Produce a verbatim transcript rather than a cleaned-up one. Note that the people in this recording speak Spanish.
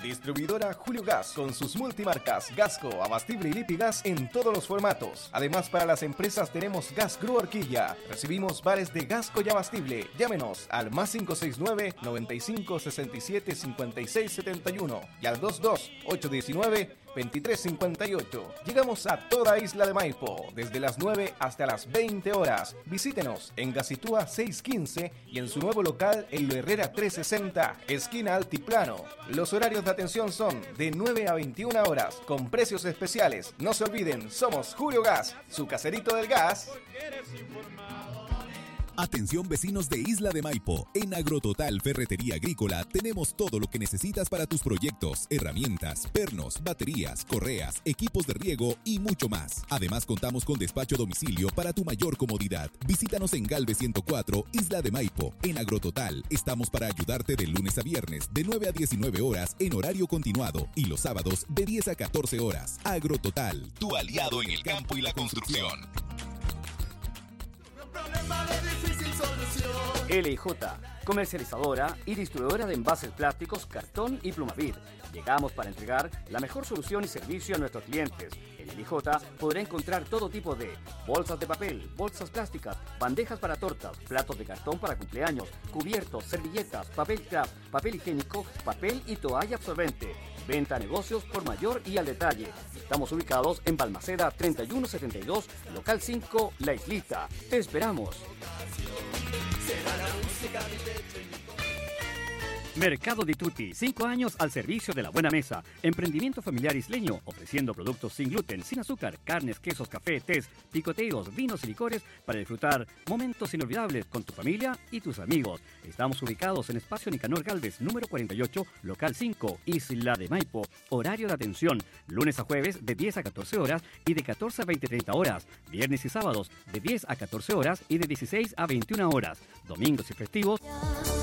Distribuidora Julio Gas con sus multimarcas Gasco, Abastible y Lipigas en todos los formatos. Además, para las empresas tenemos Gas Gru Horquilla. Recibimos vales de Gasco y Abastible. Llámenos al más cinco seis nueve, noventa y cinco, sesenta y siete, cincuenta y seis setenta y uno y al veintidós, ochocientos diecinueve, veintitrés cincuenta y ocho. Llegamos a toda Isla de Maipo, desde las nueve hasta las veinte horas. Visítenos en Gacitúa seiscientos quince y en su nuevo local en Lo Herrera trescientos sesenta, esquina Altiplano. Los horarios de atención son de nueve a veintiuna horas, con precios especiales. No se olviden, somos Julio Gas, su caserito del gas. Atención vecinos de Isla de Maipo, en Agrototal Ferretería Agrícola tenemos todo lo que necesitas para tus proyectos, herramientas, pernos, baterías, correas, equipos de riego y mucho más. Además contamos con despacho a domicilio para tu mayor comodidad. Visítanos en Galvez ciento cuatro, Isla de Maipo. En Agrototal estamos para ayudarte de lunes a viernes de nueve a diecinueve horas en horario continuado y los sábados de diez a catorce horas. Agrototal, tu aliado en el campo y la construcción. L I J, comercializadora y distribuidora de envases plásticos, cartón y Plumavit. Llegamos para entregar la mejor solución y servicio a nuestros clientes. En L I J podrá encontrar todo tipo de bolsas de papel, bolsas plásticas, bandejas para tortas, platos de cartón para cumpleaños, cubiertos, servilletas, papel craft, papel higiénico, papel y toalla absorbente. Venta a negocios por mayor y al detalle. Estamos ubicados en Balmaceda treinta y uno setenta y dos, local cinco, La Islita. Te esperamos. Mercado Di Tutti, cinco años al servicio de la buena mesa. Emprendimiento familiar isleño, ofreciendo productos sin gluten, sin azúcar, carnes, quesos, café, tés, picoteos, vinos y licores para disfrutar momentos inolvidables con tu familia y tus amigos. Estamos ubicados en Espacio Nicanor Galvez, número cuarenta y ocho, local cinco, Isla de Maipo. Horario de atención, lunes a jueves de diez a catorce horas y de catorce a veinte treinta horas. Viernes y sábados de diez a catorce horas y de dieciséis a veintiuna horas. Domingos y festivos